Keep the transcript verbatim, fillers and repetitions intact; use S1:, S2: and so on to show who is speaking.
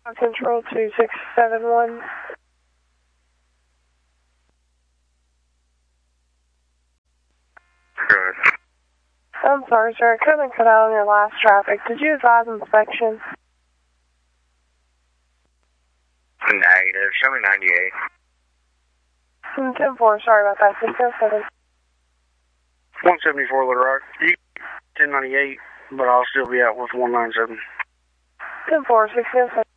S1: Central two six seven one.
S2: Good.
S1: I'm sorry, sir. I couldn't cut out on your last traffic. Did you advise inspection?
S2: Negative. Show me ninety-eight.
S1: ten four, sorry about that. six oh seven.
S3: one seventy-four Little Rock. You ten ninety-eight, but I'll still be out with one ninety-seven.
S1: ten four, six oh seven.